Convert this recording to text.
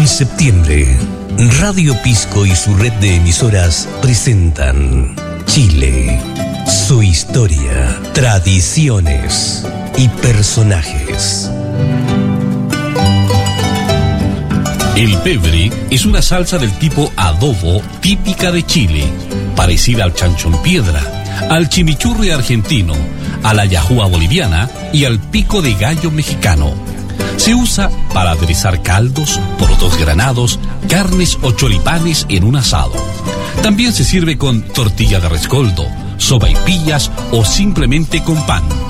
En septiembre, Radio Pisco y su red de emisoras presentan Chile, su historia, tradiciones y personajes. El pebre es una salsa del tipo adobo típica de Chile, parecida al chancho en piedra, al chimichurri argentino, a la yahúa boliviana y al pico de gallo mexicano. Se usa para aderezar caldos, porotos granados, carnes o choripanes en un asado. También se sirve con tortilla de rescoldo, sopaipillas o simplemente con pan.